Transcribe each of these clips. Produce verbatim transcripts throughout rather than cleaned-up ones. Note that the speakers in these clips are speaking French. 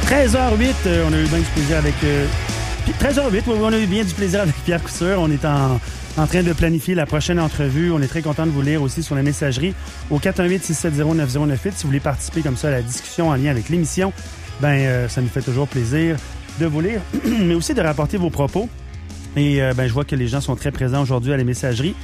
treize heures huit, euh, on a eu bien du plaisir avec... Euh, treize heures huit, oui, on a eu bien du plaisir avec Pierre Couture. On est en, en train de planifier la prochaine entrevue. On est très content de vous lire aussi sur la messagerie au quatre un huit, six sept zéro, neuf zéro neuf huit. Si vous voulez participer comme ça à la discussion en lien avec l'émission, ben euh, ça nous fait toujours plaisir de vous lire, mais aussi de rapporter vos propos. Et euh, ben je vois que les gens sont très présents aujourd'hui à la messagerie.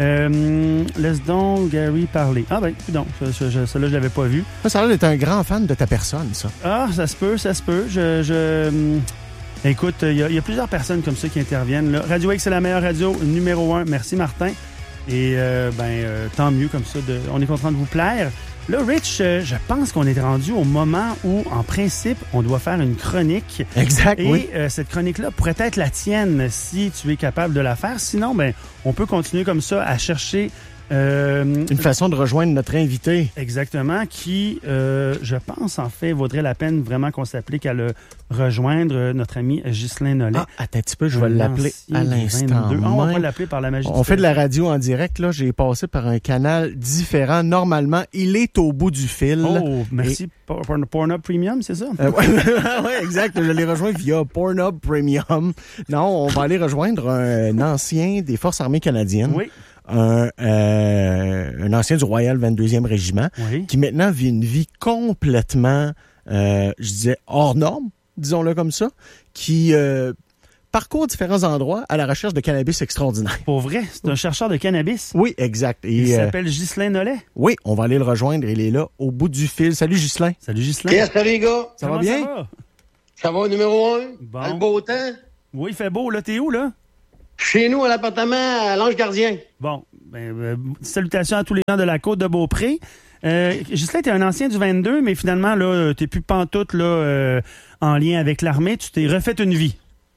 Euh, laisse donc Gary parler. Ah ben, non, celle-là, je l'avais pas vu. Ça a l'air d'être un grand fan de ta personne, ça. Ah, ça se peut, ça se peut. Je... je... Écoute, il y, y a plusieurs personnes comme ça qui interviennent. Là. Radio X, c'est la meilleure radio numéro un. Merci, Martin. Et euh, ben euh, tant mieux comme ça. De, on est content de vous plaire. Là, Rich, euh, je pense qu'on est rendu au moment où, en principe, on doit faire une chronique. Exact, Et oui. euh, cette chronique-là pourrait être la tienne si tu es capable de la faire. Sinon, ben, on peut continuer comme ça à chercher... Euh, Une façon de rejoindre notre invité. Exactement, qui, euh, je pense, en fait, vaudrait la peine vraiment qu'on s'applique à le rejoindre, notre ami Ghislain Nollet. Ah, attends un petit peu, je vais l'appeler à l'instant. Ah, on va l'appeler par la magie. On fait de la radio en direct, là. J'ai passé par un canal différent. Normalement, il est au bout du fil. Oh, merci. Et... Pornhub Premium, c'est ça? Euh, oui, ouais, exact. Je l'ai rejoint via Pornhub Premium. Non, on va aller rejoindre un ancien des Forces armées canadiennes. Oui. Un, euh, un ancien du Royal vingt-deuxième Régiment, oui. qui maintenant vit une vie complètement, euh, je disais, hors norme, disons-le comme ça, qui euh, parcourt différents endroits à la recherche de cannabis extraordinaire. Pour vrai? C'est un chercheur de cannabis? Oui, exact. Et, il euh, s'appelle Ghislain Nollet? Oui, on va aller le rejoindre. Il est là, au bout du fil. Salut, Ghislain. Salut, Ghislain. Yes, salut, les gars. Ça Comment va bien? Ça va? Ça va, numéro un? Bon. Dans le beau temps? Oui, il fait beau. Là, t'es où, là? Chez nous, à l'appartement à l'Ange Gardien. Bon, ben, euh, salutations à tous les gens de la côte de Beaupré. Euh, Ghislain, t'es un ancien du vingt-deux, mais finalement, là, t'es plus pantoute là, euh, en lien avec l'armée. Tu t'es refait une vie.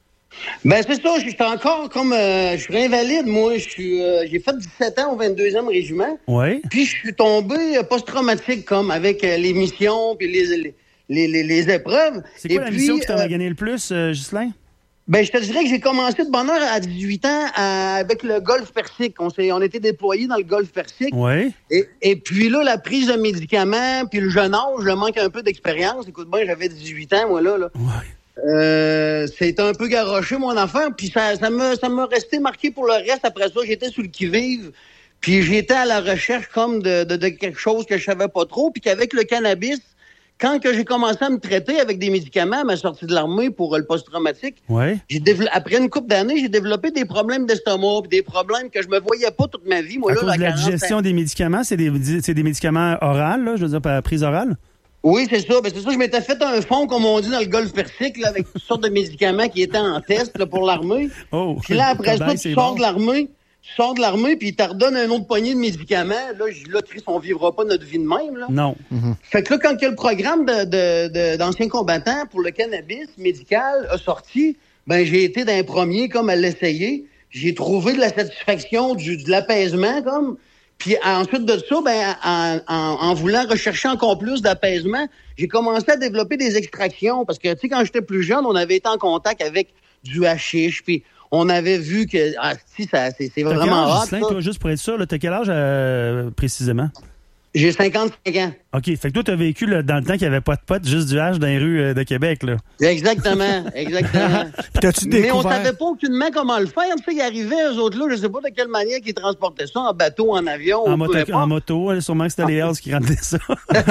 Ben, c'est ça. Je suis encore comme... Euh, je suis invalide, moi. Je suis, euh, j'ai fait dix-sept ans au vingt-deuxième Régiment. Oui. Puis, je suis tombé euh, post-traumatique, comme, avec euh, les missions puis les, les, les, les épreuves. C'est quoi Et la puis, mission qui t'a euh, gagné le plus, euh, Ghislain? Ben, je te dirais que j'ai commencé de bonne heure à dix-huit ans à, avec le Golfe Persique. On s'est, on était déployés dans le Golfe Persique. Oui. Et, et puis là, la prise de médicaments, puis le jeune âge, je manque un peu d'expérience. Écoute bien, j'avais dix-huit ans, moi, là. là. Oui. Euh, c'est un peu garoché, mon affaire. Puis ça, ça m'a, ça m'a resté marqué pour le reste. Après ça, j'étais sur le qui-vive. Puis j'étais à la recherche comme de, de, de quelque chose que je savais pas trop. Puis qu'avec le cannabis, quand que j'ai commencé à me traiter avec des médicaments à ma sortie de l'armée pour le post-traumatique, ouais. j'ai dévelop... après une couple d'années, j'ai développé des problèmes d'estomac, des problèmes que je me voyais pas toute ma vie. Moi, à là, cause à de la quarante-cinq digestion des médicaments, c'est des, c'est des médicaments oraux, là, je veux dire, par prise orale? Oui, c'est ça. Ben, c'est ça. Je m'étais fait un fond, comme on dit, dans le Golfe Persique, là, avec toutes sortes de médicaments qui étaient en test là, pour l'armée. Oh, puis là, après ça, ben, tu sors bon. de l'armée. Tu sors de l'armée, puis ils te redonnent un autre poignée de médicaments. Là, je, là, Chris, on vivra pas notre vie de même. Là. Non. Mm-hmm. Fait que là, quand il y a le programme de, de, de, d'anciens combattants pour le cannabis médical a sorti, ben j'ai été d'un premier comme à l'essayer. J'ai trouvé de la satisfaction, du, de l'apaisement, comme. Puis ensuite de ça, ben en, en, en voulant rechercher encore plus d'apaisement, j'ai commencé à développer des extractions. Parce que, tu sais, quand j'étais plus jeune, on avait été en contact avec du hashish, puis on avait vu que ah, si, ça, c'est, c'est vraiment hot. Ghislain, toi, juste pour être sûr, là, t'as quel âge euh, précisément? J'ai cinquante-cinq ans. OK. Fait que toi, t'as vécu là, dans le temps qu'il n'y avait pas de potes, juste du hash dans les rues euh, de Québec, là. Exactement, exactement. T'as-tu découvert... Mais on savait pas aucunement comment le faire. Tu sais, ils arrivaient, eux autres là, je sais pas de quelle manière qu'ils transportaient ça, en bateau, en avion. En, moto, en moto, sûrement que c'était les Hells qui rendaient ça.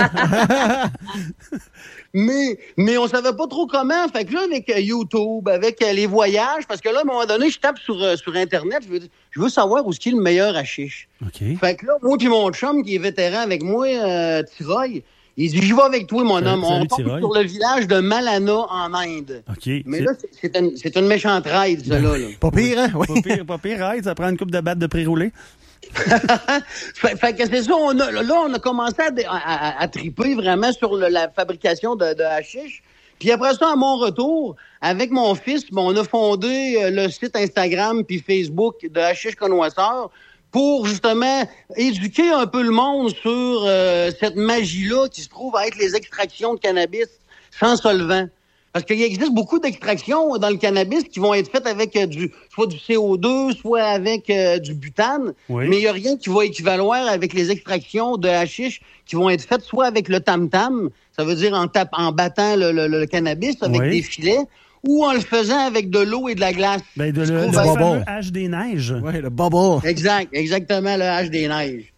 Mais, mais on savait pas trop comment. Fait que là, avec YouTube, avec les voyages, parce que là, à un moment donné, je tape sur, euh, sur Internet, je veux, je veux savoir où est-ce qui est le meilleur hashish. Okay. Fait que là, moi puis mon chum, qui est vétéran avec moi, euh, Tiroy, il dit, j'y vais avec toi, mon homme. On tombe sur le village de Malana, en Inde. Okay. Mais c'est... là, c'est, c'est, une, c'est une méchante ride, ça, là. là. Pas pire, hein? Oui. Pas pire, pas pire, ride. Ça prend une coupe de batte de pré-roulé. fait, fait que c'est ça, on a, là, on a commencé à, à, à triper vraiment sur le, la fabrication de, de hashish. Puis après ça, à mon retour, avec mon fils, ben, on a fondé euh, le site Instagram puis Facebook de Hashish Connoisseur pour justement éduquer un peu le monde sur euh, cette magie-là qui se trouve à être les extractions de cannabis sans solvant. Parce qu'il existe beaucoup d'extractions dans le cannabis qui vont être faites avec euh, du soit du C O deux, soit avec euh, du butane. Oui. Mais il n'y a rien qui va équivaloir avec les extractions de hashish qui vont être faites soit avec le tam-tam, ça veut dire en, tap- en battant le, le, le cannabis avec oui. des filets, ou en le faisant avec de l'eau et de la glace. Ben de le, le fameux hache des neiges. Oui, le bubble. Exact, exactement, le hache des neiges.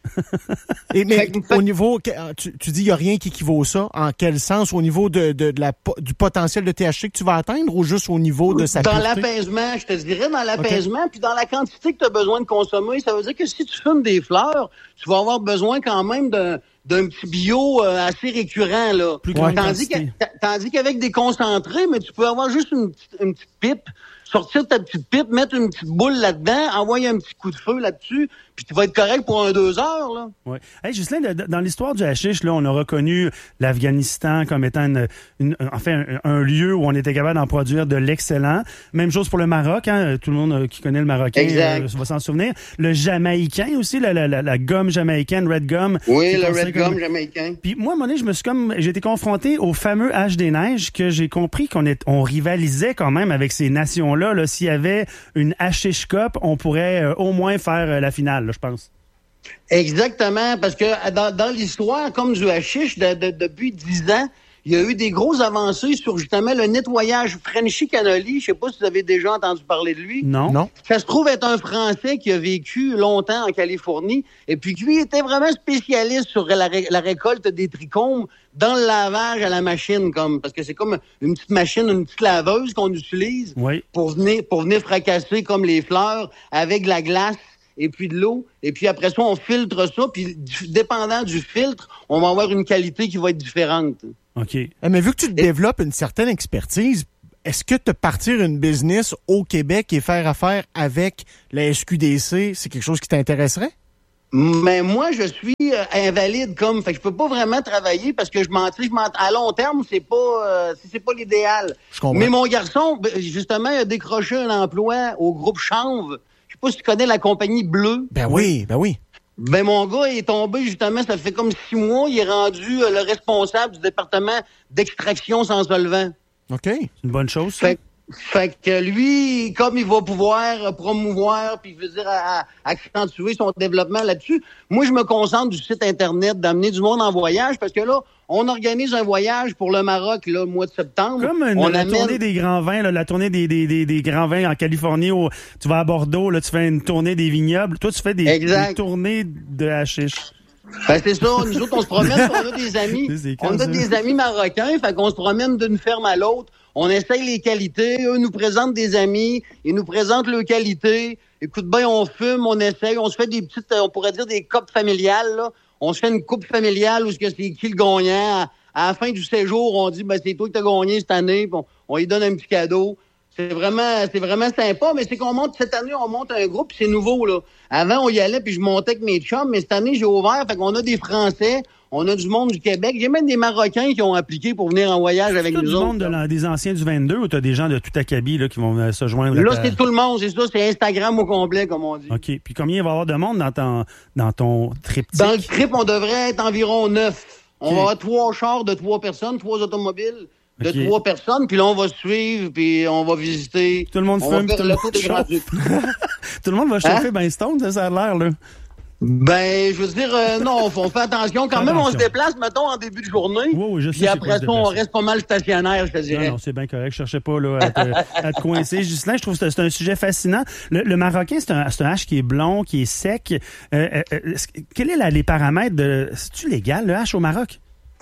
Et mais fait, au niveau, tu, tu dis il n'y a rien qui équivaut ça. En quel sens? Au niveau de, de, de la, du potentiel de T H C que tu vas atteindre ou juste au niveau de sa Dans pureté? l'apaisement, je te dirais, dans l'apaisement, okay. Puis dans la quantité que tu as besoin de consommer, ça veut dire que si tu fumes des fleurs, tu vas avoir besoin quand même d'un, d'un petit bio euh, assez récurrent, là. Plus ouais. Tandis, que, tandis qu'avec des concentrés, mais tu peux avoir juste une, une petite pipe, sortir ta petite pipe, mettre une petite boule là-dedans, envoyer un petit coup de feu là-dessus, puis tu vas être correct pour un deux heures, là. Oui. Hey, Ghislain, dans l'histoire du hashish, là, on a reconnu l'Afghanistan comme étant une, une, enfin, un, un lieu où on était capable d'en produire de l'excellent. Même chose pour le Maroc, hein. Tout le monde qui connaît le Marocain euh, va s'en souvenir. Le Jamaïcain aussi, la, la, la, la gomme jamaïcaine, Red Gum. Oui, le Red Gum jamaïcain. Puis moi, à un moment donné, je me suis comme, j'ai été confronté au fameux hache des neiges que j'ai compris qu'on est, on rivalisait quand même avec ces nations-là. Là. S'il y avait une hashish cup, on pourrait euh, au moins faire euh, la finale, là, je pense. Exactement, parce que dans, dans l'histoire, comme du hashish, de, de, depuis dix ans, il y a eu des grosses avancées sur justement le nettoyage. Frenchy Cannoli, je sais pas si vous avez déjà entendu parler de lui. Non. non. Ça se trouve être un Français qui a vécu longtemps en Californie et puis qui lui était vraiment spécialiste sur la, ré- la récolte des trichomes dans le lavage à la machine, comme parce que c'est comme une petite machine, une petite laveuse qu'on utilise oui. pour venir pour venir fracasser comme les fleurs avec de la glace et puis de l'eau. Et puis après ça, on filtre ça. Puis dépendant du filtre, on va avoir une qualité qui va être différente. OK. Mais vu que tu te développes une certaine expertise, est-ce que te partir une business au Québec et faire affaire avec la S Q D C, c'est quelque chose qui t'intéresserait? Mais moi, je suis euh, invalide comme, fait que je peux pas vraiment travailler parce que je m'en je m'en à long terme, c'est pas euh, c'est pas l'idéal. Je comprends. Mais mon garçon, justement, il a décroché un emploi au groupe Chanve. Je sais pas si tu connais la compagnie Bleue. Ben oui, ben oui. Ben mon gars il est tombé justement, ça fait comme six mois, il est rendu euh, le responsable du département d'extraction sans solvant. OK. C'est une bonne chose, ça. Fait, fait que lui, comme il va pouvoir promouvoir, puis je veux dire, à, à accentuer son développement là-dessus, moi, je me concentre du site Internet, d'amener du monde en voyage, parce que là, on organise un voyage pour le Maroc, là, le mois de septembre. Comme une, on la amène... tournée des grands vins, là, la tournée des, des, des, des grands vins en Californie, où tu vas à Bordeaux, là, tu fais une tournée des vignobles. Toi, tu fais des, des tournées de hashish. Ben, c'est ça. Nous autres, on se promène, on a des amis. On a des amis marocains, fait qu'on se promène d'une ferme à l'autre. On essaye les qualités. Eux nous présentent des amis. Ils nous présentent leurs qualités. Écoute bien, on fume, on essaye. On se fait des petites, on pourrait dire des copes familiales, là. On se fait une coupe familiale où c'est qui le gagnant. À la fin du séjour, on dit, ben, c'est toi qui t'as gagné cette année. On, on lui donne un petit cadeau. C'est vraiment, c'est vraiment sympa, mais c'est qu'on monte, cette année, on monte un groupe, c'est nouveau, là. Avant, on y allait, puis je montais avec mes chums, mais cette année, j'ai ouvert, fait qu'on a des Français, on a du monde du Québec, j'ai même des Marocains qui ont appliqué pour venir en voyage avec nous autres. C'est du monde de la, des anciens du vingt-deux, ou t'as des gens de tout acabit, là, qui vont euh, se joindre? Là, ta... c'est tout le monde, c'est ça, c'est Instagram au complet, comme on dit. OK, puis combien il va y avoir de monde dans ton, dans ton triptyque? Dans le trip, on devrait être environ neuf. Okay. On va avoir trois chars de trois personnes, trois automobiles. De okay. trois personnes, puis là, on va suivre, puis on va visiter. Tout le monde fume, tout le monde chauffe. Tout le monde va chauffer hein? Ben Stone, ça, ça a l'air, là. Ben, je veux dire, euh, non, on fait attention. Quand attention. Même, on se déplace, mettons, en début de journée. Oui, oui, je sais. Puis après ça, on reste pas mal stationnaire, je te dirais. Non, non, c'est bien correct. Je cherchais pas là, à, te, à te coincer. Ghislain, je trouve que c'est un sujet fascinant. Le, le Marocain, c'est un, c'est un hache qui est blond, qui est sec. Euh, euh, quels sont les paramètres de... C'est-tu légal, le hache au Maroc?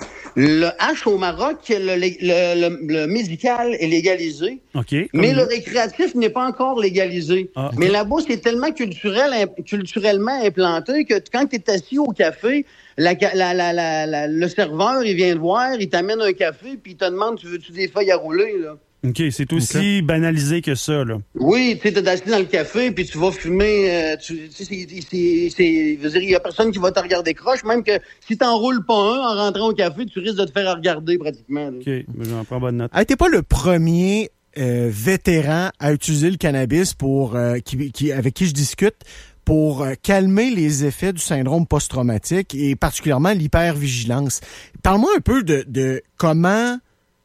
Le hache au Maroc, le, le, le, le médical est légalisé, okay, mais le récréatif n'est pas encore légalisé. Ah, okay. Mais là-bas, c'est tellement culturel, culturellement implanté que quand tu es assis au café, la, la, la, la, la, le serveur, il vient te voir, il t'amène un café, puis il te demande, tu veux-tu des feuilles à rouler, là? OK, c'est aussi okay. banalisé que ça, là. Oui, tu sais, t'es assis dans le café, puis tu vas fumer, euh, tu sais, c'est, c'est, c'est, je veux dire, il y a personne qui va te regarder croche, même que si t'enroules pas un en rentrant au café, tu risques de te faire regarder, pratiquement, là. OK, j'en prends bonne note. Hey, t'es pas le premier euh, vétéran à utiliser le cannabis pour, euh, qui, qui, avec qui je discute, pour euh, calmer les effets du syndrome post-traumatique et particulièrement l'hypervigilance. Parle-moi un peu de, de comment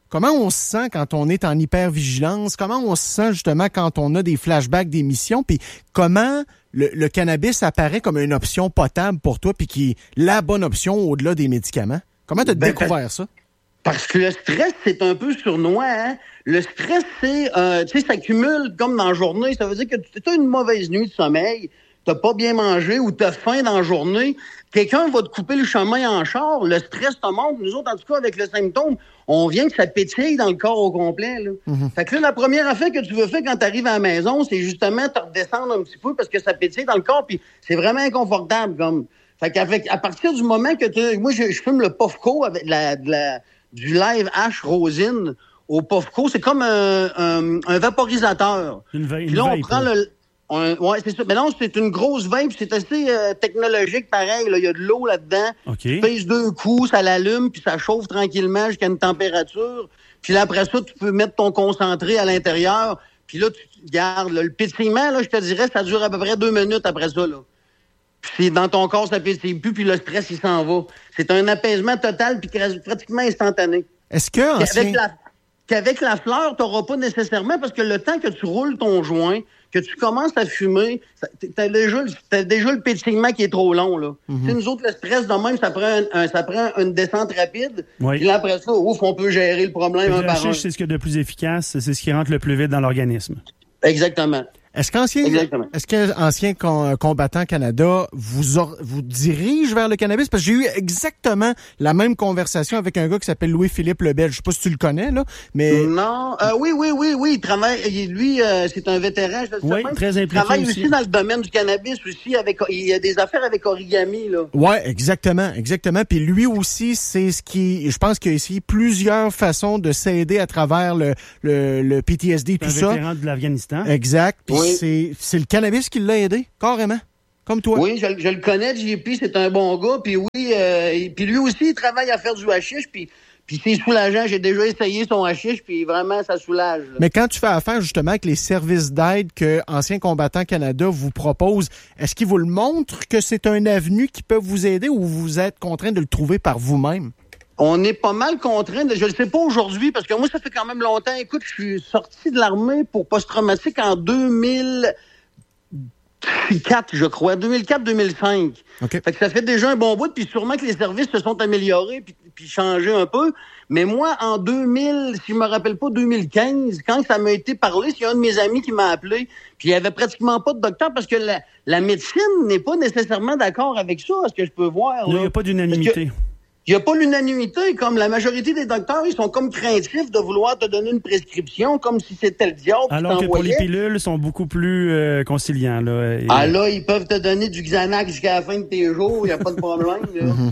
Comment on se sent quand on est en hypervigilance? Comment on se sent justement quand on a des flashbacks d'émissions? Puis comment le, le cannabis apparaît comme une option potable pour toi puis qui est la bonne option au-delà des médicaments? Comment tu as ben, découvert ça? Parce que le stress, c'est un peu sournois. Hein? Le stress, c'est, euh, tu sais, ça accumule comme dans la journée. Ça veut dire que tu as une mauvaise nuit de sommeil, t'as pas bien mangé ou t'as faim dans la journée. Quelqu'un va te couper le chemin en char. Le stress te monte. Nous autres, en tout cas, avec le symptôme, on vient que ça pétille dans le corps au complet. Là. Mm-hmm. Fait que là, la première affaire que tu veux faire quand tu arrives à la maison, c'est justement te redescendre un petit peu parce que ça pétille dans le corps. Puis c'est vraiment inconfortable. Comme. Fait qu'avec, à partir du moment que tu... Moi, je, je fume le Puffco avec la, de la, du live H rosine au Puffco. C'est comme un, un, un vaporisateur. Une, une Puis là, on vape, prend là. le... On, ouais, c'est ça. Mais non, c'est une grosse vape. C'est assez euh, technologique, pareil. Là. Il y a de l'eau là-dedans. Okay. Tu pèses deux coups, ça l'allume, puis ça chauffe tranquillement jusqu'à une température. Puis là, après ça, tu peux mettre ton concentré à l'intérieur. Puis là, tu gardes là, le pétillement, là, je te dirais, ça dure à peu près deux minutes après ça. Là. Puis dans ton corps, ça pétille plus, puis le stress, il s'en va. C'est un apaisement total, puis pratiquement instantané. Est-ce que... Ancien... Avec la... Qu'avec la fleur, tu n'auras pas nécessairement, parce que le temps que tu roules ton joint, que tu commences à fumer, tu as déjà, t'as déjà le pétillement qui est trop long. Là. Mm-hmm. Nous autres, le stress de même, ça prend, un, un, ça prend une descente rapide. Oui. Puis là, après ça, ouf, on peut gérer le problème un par un. Le hashish, c'est ce qu'il y a de plus efficace, c'est ce qui rentre le plus vite dans l'organisme. Exactement. Est-ce qu'ancien, est-ce qu'ancien combattant Canada vous or, vous dirige vers le cannabis? Parce que j'ai eu exactement la même conversation avec un gars qui s'appelle Louis-Philippe Lebel. Je sais pas si tu le connais, là, mais... Non, euh, oui, oui, oui, oui, il travaille, lui, euh, c'est un vétéran, je sais oui, pas. Très impliqué il travaille aussi. aussi dans le domaine du cannabis aussi, avec, il y a des affaires avec Origami, là. Ouais, exactement, exactement. Puis lui aussi, c'est ce qui, je pense qu'il y a ici plusieurs façons de s'aider à travers le, le, le P T S D, tout ça. Un vétéran de l'Afghanistan. Exact. Puis oui. c'est, c'est le cannabis qui l'a aidé, carrément. Comme toi. Oui, je, je le connais, J P, c'est un bon gars. Puis oui, euh, puis lui aussi, il travaille à faire du hashish, puis, puis c'est soulageant. J'ai déjà essayé son hashish, puis vraiment, ça soulage. Là. Mais quand tu fais affaire justement avec les services d'aide que Anciens Combattants Canada vous propose, est-ce qu'ils vous le montrent que c'est un avenue qui peut vous aider ou vous êtes contraint de le trouver par vous-même? On est pas mal contraint. De, je ne sais pas aujourd'hui, parce que moi, ça fait quand même longtemps. Écoute, je suis sorti de l'armée pour post-traumatique en deux mille quatre, je crois. deux mille quatre deux mille cinq. Okay. Fait que ça fait déjà un bon bout, puis sûrement que les services se sont améliorés puis, puis changés un peu. Mais moi, en deux mille, si je me rappelle pas, deux mille quinze, quand ça m'a été parlé, c'est un de mes amis qui m'a appelé, puis il y avait pratiquement pas de docteur, parce que la, la médecine n'est pas nécessairement d'accord avec ça, à ce que je peux voir. Il n'y a pas d'unanimité. Il n'y a pas l'unanimité, comme la majorité des docteurs, ils sont comme craintifs de vouloir te donner une prescription, comme si c'était le diable. Alors que pour les pilules, ils sont beaucoup plus euh, conciliants. Là, et... Ah là, ils peuvent te donner du Xanax jusqu'à la fin de tes jours, il n'y a pas de problème. Là. Mm-hmm.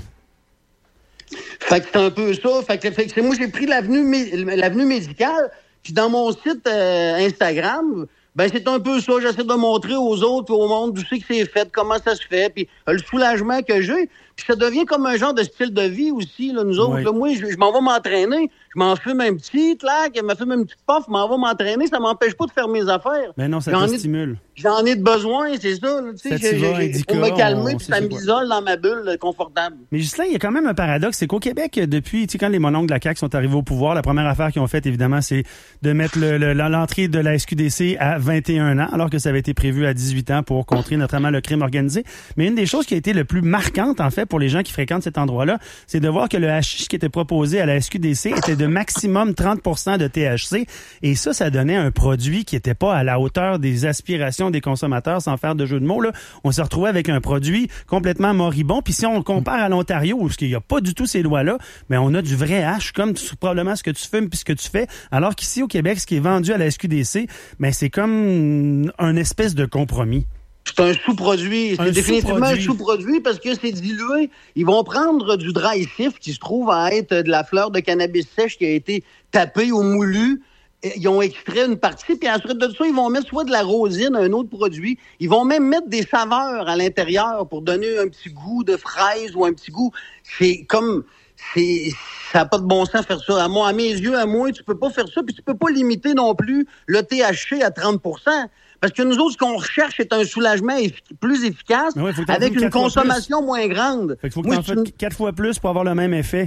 Fait que c'est un peu ça. Fait que, fait que c'est, moi, j'ai pris l'avenue, l'avenue médicale, puis dans mon site euh, Instagram... Ben, c'est un peu ça. J'essaie de montrer aux autres et au monde d'où c'est que c'est fait, comment ça se fait, puis euh, le soulagement que j'ai. Puis ça devient comme un genre de style de vie aussi, là, nous autres. Oui. Là, moi, je, je m'en vais m'entraîner. Je m'en fume un petit, clac, je me fume une petite puff, je m'en vais m'entraîner. Ça m'empêche pas de faire mes affaires. Mais non, ça j'en te ai, stimule. J'en ai de besoin, c'est ça. Tu sais, j'ai, j'ai, indica, pour me calmer, puis ça me m'isole dans ma bulle là, confortable. Mais juste là, il y a quand même un paradoxe. C'est qu'au Québec, depuis, tu sais, quand les mononcles de la C A Q sont arrivés au pouvoir, la première affaire qu'ils ont faite, évidemment, c'est de mettre le, le, l'entrée de la S Q D C à vingt et un ans, alors que ça avait été prévu à dix-huit ans pour contrer notamment le crime organisé. Mais une des choses qui a été le plus marquante, en fait, pour les gens qui fréquentent cet endroit-là, c'est de voir que le hashish qui était proposé à la S Q D C était de maximum trente pour cent de T H C. Et ça, ça donnait un produit qui était pas à la hauteur des aspirations des consommateurs, sans faire de jeu de mots. Là. On s'est retrouvé avec un produit complètement moribond. Puis si on le compare à l'Ontario, où il n'y a pas du tout ces lois-là, mais on a du vrai hash, comme probablement ce que tu fumes puis ce que tu fais. Alors qu'ici, au Québec, ce qui est vendu à la S Q D C, ben, c'est comme un espèce de compromis. C'est un sous-produit. C'est un définitivement sous-produit. un sous-produit parce que c'est dilué. Ils vont prendre du dry sift qui se trouve à être de la fleur de cannabis sèche qui a été tapée ou moulue. Ils ont extrait une partie, puis ensuite de ça, ils vont mettre soit de la rosine, un autre produit. Ils vont même mettre des saveurs à l'intérieur pour donner un petit goût de fraise ou un petit goût. C'est comme... c'est ça n'a pas de bon sens faire ça. À moi, à mes yeux, à moi, tu peux pas faire ça, puis tu peux pas limiter non plus le T H C à trente pour cent. Parce que nous autres, ce qu'on recherche, c'est un soulagement effic- plus efficace, ouais, avec une consommation moins grande. Fait qu'il faut que tu en fasses quatre fois plus pour avoir le même effet.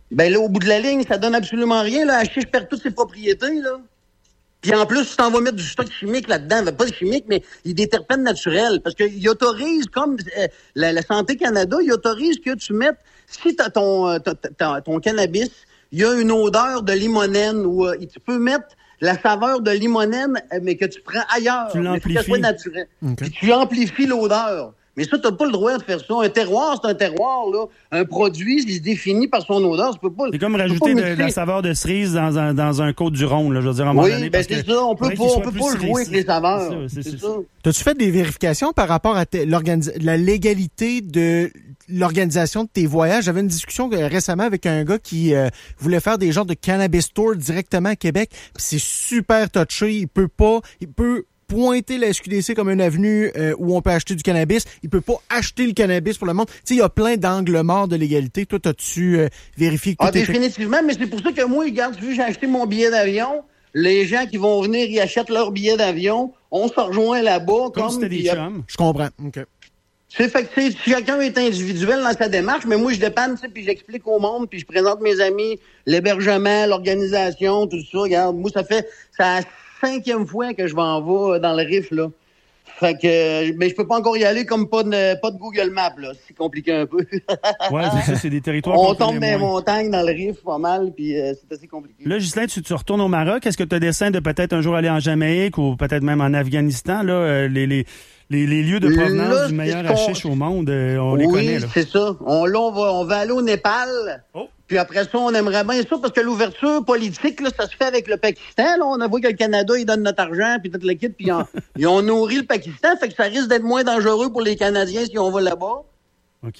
Ben là, au bout de la ligne, ça donne absolument rien. Là, Hachiche perd toutes ses propriétés, là. Puis en plus, tu t'en vas mettre du stock chimique là-dedans. Ben, pas de chimique, mais il y a des terpènes naturels. Parce qu'il autorise, comme euh, la, la Santé Canada, il autorise que tu mettes, si t'as ton, t'as, t'as, ton cannabis, il y a une odeur de limonène ou euh, tu peux mettre la saveur de limonène, mais que tu prends ailleurs. Tu l'amplifies. Mais faut qu'elle soit naturelle. Okay. Puis tu amplifies l'odeur. Mais ça, t'as pas le droit de faire ça. Un terroir, c'est un terroir, là. Un produit, il se définit par son odeur. Tu peux pas. C'est comme rajouter de, de la saveur de cerise dans un, dans un côte du Rhône, là. Je veux dire, à un moment oui, donné. ben parce c'est que, ça. On peut pas, on peut pas jouer avec les saveurs. C'est ça, c'est, c'est c'est ça. T'as-tu fait des vérifications par rapport à te, la légalité de l'organisation de tes voyages? J'avais une discussion récemment avec un gars qui euh, voulait faire des genres de cannabis store directement à Québec. Puis c'est super touché. Il peut pas, il peut pointer la S Q D C comme une avenue euh, où on peut acheter du cannabis. Il peut pas acheter le cannabis pour le monde. Tu sais, il y a plein d'angles morts de légalité. Toi, t'as-tu euh, vérifié que tout Ah, était... définitivement, mais c'est pour ça que moi, regarde, vu j'ai acheté mon billet d'avion, les gens qui vont venir, ils achètent leur billet d'avion, on se rejoint là-bas. Comme, comme c'était des chums. Je comprends. OK. C'est fait que si quelqu'un est individuel dans sa démarche, mais moi, je dépanne, tu sais, puis j'explique au monde, puis je présente mes amis, l'hébergement, l'organisation, tout ça. Regarde, moi, ça fait... ça cinquième fois que je m'en vais dans le riff, là. Fait que, mais je peux pas encore y aller comme pas de, pas de Google Maps, là. C'est compliqué un peu. Ouais, c'est ça, c'est des territoires. On tombe dans les montagnes, dans le riff, pas mal, puis euh, c'est assez compliqué. Là, Ghislain, tu, tu retournes au Maroc. Est-ce que tu as dessein de peut-être un jour aller en Jamaïque ou peut-être même en Afghanistan, là, euh, les, les, les, les lieux de provenance là, du meilleur hashish au monde, euh, on oui, les connaît, là. Oui, c'est ça. On, là, on va, on va aller au Népal. Oh. Puis après ça, on aimerait bien ça, parce que l'ouverture politique, là, ça se fait avec le Pakistan. Là. On a vu que le Canada, il donne notre argent, puis toute l'équipe, puis on, ils ont nourri le Pakistan. Fait que ça risque d'être moins dangereux pour les Canadiens si on va là-bas. OK.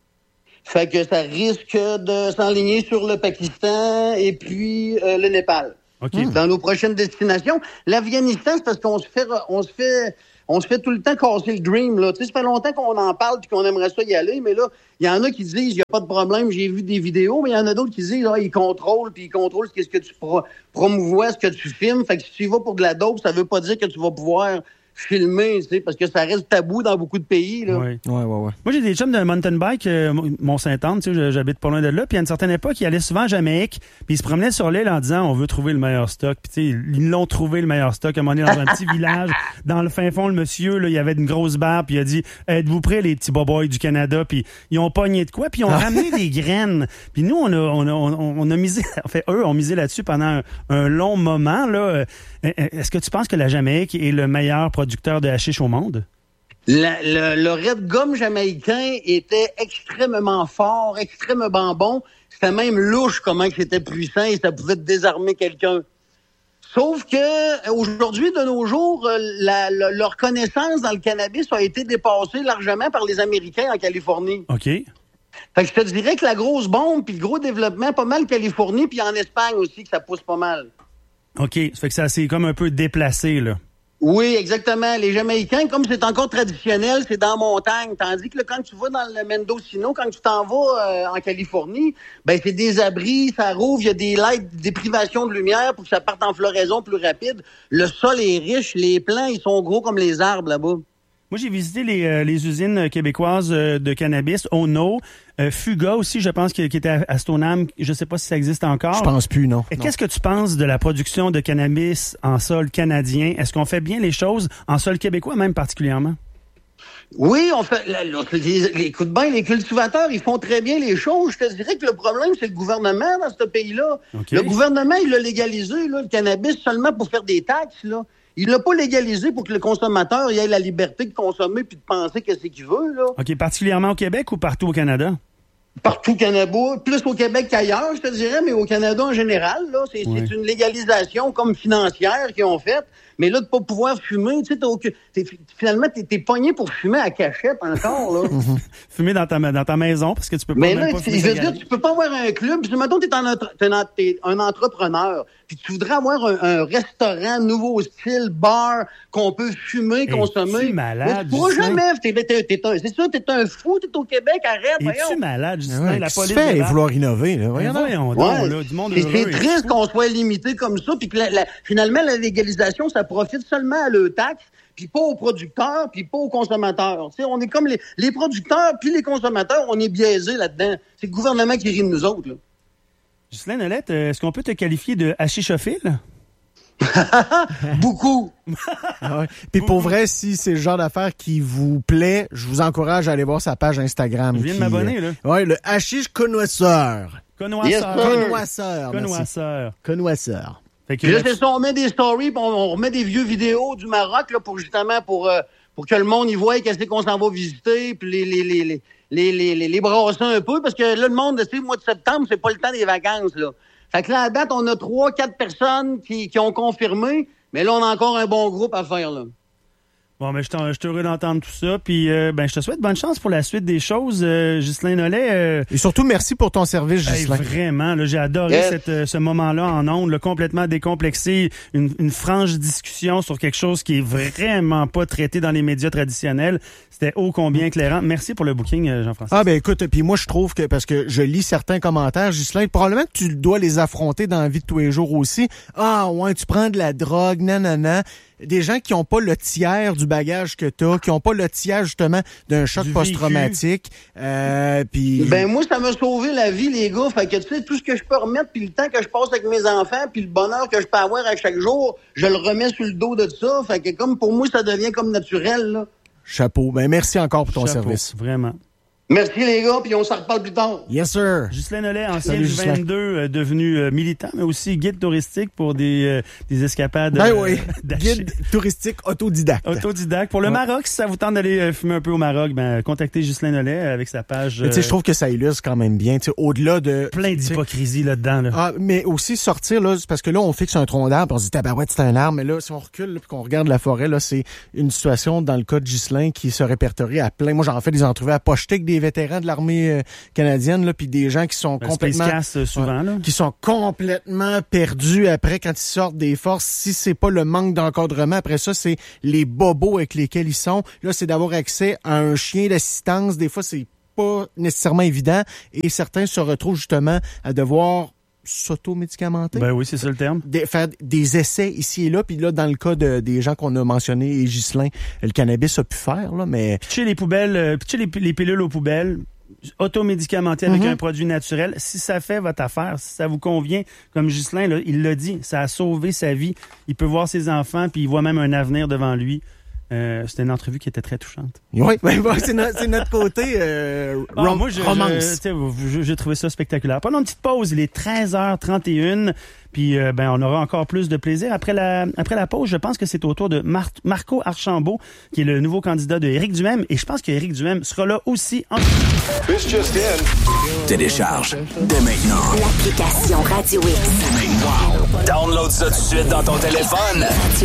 Fait que ça risque de s'enligner sur le Pakistan et puis euh, le Népal. OK. Dans nos prochaines destinations. L'Afghanistan, c'est parce qu'on se fait... On se fait On se fait tout le temps casser le dream, là. Tu sais, ça fait longtemps qu'on en parle et qu'on aimerait ça y aller, mais là, il y en a qui disent, il n'y a pas de problème, j'ai vu des vidéos, mais il y en a d'autres qui disent, là, ils contrôlent, puis ils contrôlent ce que tu pro- promouvois, ce que tu filmes. Fait que si tu y vas pour de la dope, ça veut pas dire que tu vas pouvoir filmer, tu sais, parce que ça reste tabou dans beaucoup de pays, là. Oui. Ouais, ouais, ouais. Moi, j'ai des chums de mountain bike, euh, Mont-Saint-Anne, tu sais, j'habite pas loin de là, puis à une certaine époque, ils allaient souvent à Jamaïque, puis ils se promenaient sur l'île en disant, on veut trouver le meilleur stock, puis tu sais, ils l'ont trouvé le meilleur stock, à un moment donné, dans un petit village, dans le fin fond, le monsieur, là, il avait une grosse barbe, puis il a dit, êtes-vous prêts, les petits boboys du Canada, puis ils ont pogné de quoi, puis ils ont ramené des graines, puis nous, on a, on a, on, on a misé, en fait, eux ont misé là-dessus pendant un, un long moment, là. Est-ce que tu penses que la Jamaïque est le meilleur producteur de hashish au monde? La, le, le red gum jamaïcain était extrêmement fort, extrêmement bon. C'était même louche comment c'était puissant et ça pouvait désarmer quelqu'un. Sauf que aujourd'hui, de nos jours, la, la, leur connaissance dans le cannabis a été dépassée largement par les Américains en Californie. OK. Fait que je te dirais que la grosse bombe puis le gros développement, pas mal Californie puis en Espagne aussi, que ça pousse pas mal. OK. Ça fait que ça s'est comme un peu déplacé, là. Oui, exactement. Les Jamaïcains, comme c'est encore traditionnel, c'est dans la montagne. Tandis que là, quand tu vas dans le Mendocino, quand tu t'en vas euh, en Californie, ben c'est des abris, ça rouvre, il y a des lights, des privations de lumière pour que ça parte en floraison plus rapide. Le sol est riche, les plants, ils sont gros comme les arbres là-bas. Moi, j'ai visité les, euh, les usines québécoises euh, de cannabis, Ono, euh, Fuga aussi, je pense, qui, qui était à, à Stoneham. Je ne sais pas si ça existe encore. Je pense plus, non. Et non. qu'est-ce que tu penses de la production de cannabis en sol canadien? Est-ce qu'on fait bien les choses en sol québécois, même particulièrement? Oui, on fait. Là, là, les, écoute bien, les cultivateurs, ils font très bien les choses. Je te dirais que le problème, c'est le gouvernement dans ce pays-là. Okay. Le gouvernement, il l'a légalisé, là, le cannabis, seulement pour faire des taxes, là. Il l'a pas légalisé pour que le consommateur ait la liberté de consommer puis de penser que c'est qu'il veut, là. OK. Particulièrement au Québec ou partout au Canada? Partout au Canada. Plus au Québec qu'ailleurs, je te dirais, mais au Canada en général, là. C'est, oui. c'est une légalisation comme financière qu'ils ont faite. Mais là, de pas pouvoir fumer, tu sais, t'as, t'es, finalement, t'es, t'es pogné pour fumer à cachette encore, là. Fumer dans ta, dans ta maison, parce que tu peux pas mais même là, pas fumer. Je veux dire, tu peux pas avoir un club. Puis, mettons, t'es, en, t'es, un, t'es un entrepreneur, puis tu voudrais avoir un, un restaurant nouveau style, bar, qu'on peut fumer, consommer. Es-tu malade, mais tu pourras jamais. T'es, t'es, t'es un, c'est ça, t'es un fou, t'es au Québec, arrête, Es-tu voyons. malade, Justin? Ouais, la police fait vouloir innover, là. Voyons, voyons ouais, donc, là, du monde c'est, heureux. C'est triste qu'on soit limité comme ça, puis que la, la, finalement, la légalisation, ça profite seulement à le taxe, puis pas aux producteurs, puis pas aux consommateurs. Tu sais, on est comme les, les producteurs, puis les consommateurs, on est biaisés là-dedans. C'est le gouvernement qui rit de nous autres, là. Ghislain Ouellette, est-ce qu'on peut te qualifier de hachichophile? Beaucoup. Ah ouais. Puis pour vrai, si c'est le genre d'affaire qui vous plaît, je vous encourage à aller voir sa page Instagram. Je viens qui, de m'abonner, là. Euh, ouais, le hashish connoisseur. Connoisseur. Yes, sir. Connoisseur. Connoisseur. Connoisseur. Fait que Puis là, là, c'est ça, on met des stories, puis on, on remet des vieux vidéos du Maroc, là, pour justement, pour, euh, pour que le monde y voie qu'est-ce qu'on s'en va visiter, puis les, les, les, les, les, les, les, les brasser un peu, parce que là, le monde, tu sais, le mois de septembre, c'est pas le temps des vacances, là. Fait que là, à date, on a trois, quatre personnes qui, qui ont confirmé, mais là, on a encore un bon groupe à faire, là. bon, ben, je suis heureux d'entendre tout ça. Puis, euh, ben, je te souhaite bonne chance pour la suite des choses, euh, Ghislain Ouellette. Euh, Et surtout, merci pour ton service, hey, Ghislain. vraiment, là, j'ai adoré Yes. cette, euh, ce moment-là en ondes, là, complètement décomplexé, une, une franche discussion sur quelque chose qui est vraiment pas traité dans les médias traditionnels. C'était ô combien éclairant. Merci pour le booking, euh, Jean-François. Ah ben écoute, puis moi je trouve que, parce que je lis certains commentaires, Ghislain, probablement que tu dois les affronter dans la vie de tous les jours aussi. Ah ouais, tu prends de la drogue, nanana. Des gens qui ont pas le tiers du bagage que t'as, qui ont pas le tiers justement d'un choc Du post-traumatique. Euh, puis Ben, moi, ça m'a sauvé la vie, les gars. Fait que, tu sais, tout ce que je peux remettre, puis le temps que je passe avec mes enfants, puis le bonheur que je peux avoir à chaque jour, je le remets sur le dos de ça. Fait que, comme pour moi, ça devient comme naturel, là. chapeau. Ben merci encore pour ton Chapeau, service. Vraiment. Merci, les gars, puis on s'en reparle plus tard. Yes sir. Ghislain Ouellette, ancien Salut, du Ghislain. vingt-deux, euh, devenu euh, militant, mais aussi guide touristique pour des, euh, des escapades. Ben euh, oui, d'achats. guide touristique autodidacte. Autodidacte. Pour le Ouais. Maroc, si ça vous tente d'aller euh, fumer un peu au Maroc, ben contactez Ghislain Ouellette avec sa page. Mais tu sais, euh, je trouve que ça illustre quand même bien, tu sais, au-delà de... plein tu sais, d'hypocrisie là-dedans. Là. Ah, mais aussi sortir, là, c'est parce que là, on fixe un tronc d'arbre, on se dit, tabarouette, c'est un arbre, mais là, si on recule, là, puis qu'on regarde la forêt, là, c'est une situation, dans le cas de Ghislain, qui se répertorie à plein. Moi, j'en fais des entrevues à pocheter avec des vétérans de l'armée euh, canadienne, là, puis des gens qui sont Ben, complètement... Space Cast, euh, souvent, Ouais, là. qui sont complètement perdus après quand ils sortent des forces. Si c'est pas le manque d'encadrement, après ça, c'est les bobos avec lesquels ils sont. Là, c'est d'avoir accès à un chien d'assistance. Des fois, c'est pas nécessairement évident. Et certains se retrouvent justement à devoir s'auto-médicamenter. Ben oui, c'est ça le terme. Des- faire des essais ici et là. Puis là, dans le cas de, des gens qu'on a mentionnés, et Ghislain, le cannabis a pu faire, là, mais... Pitcher les poubelles, euh, pitcher les, les pilules aux poubelles, automédicamenté avec Mhm. un produit naturel. Si ça fait votre affaire, si ça vous convient, comme Ghislain, là, il l'a dit, ça a sauvé sa vie. Il peut voir ses enfants, puis il voit même un avenir devant lui. Euh, c'était une entrevue qui était très touchante. Oui, ben, bon, c'est, notre, c'est notre côté euh, Ah, rom- moi, je, romance. je- tu sais, vous- je- j'ai trouvé ça spectaculaire. Pendant une petite pause, il est treize heures trente et une, puis euh, ben, on aura encore plus de plaisir. Après la, après la pause, je pense que c'est au tour de Mar- Marco Archambault, qui est le nouveau candidat de Éric Duhaime, et je pense qu'Éric Duhaime sera là aussi. En... This just in. Télécharge dès maintenant. L'application Radio X. Download ça tout de suite dans ton téléphone.